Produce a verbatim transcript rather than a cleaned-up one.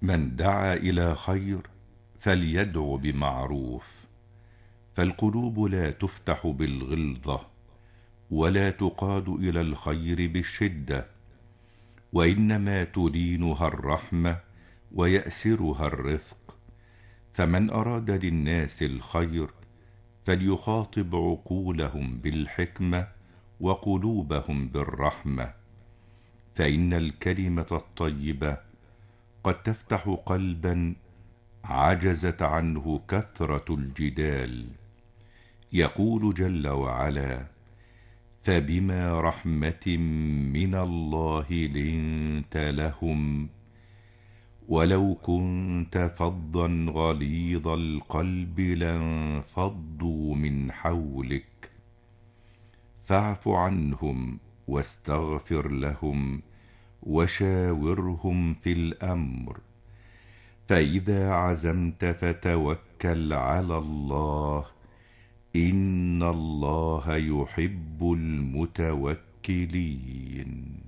من دعا إلى خير فليدع بمعروف، فالقلوب لا تفتح بالغلظة ولا تقاد إلى الخير بالشدة، وإنما تلينها الرحمة ويأسرها الرفق. فمن أراد للناس الخير فليخاطب عقولهم بالحكمة وقلوبهم بالرحمة، فإن الكلمة الطيبة قد تفتح قلبا عجزت عنه كثرة الجدال. يقول جل وعلا: فبما رحمة من الله لنت لهم ولو كنت فظا غليظ القلب لانفضوا من حولك فاعف عنهم واستغفر لهم وشاورهم في الأمر، فإذا عزمت فتوكل على الله إن الله يحب المتوكلين.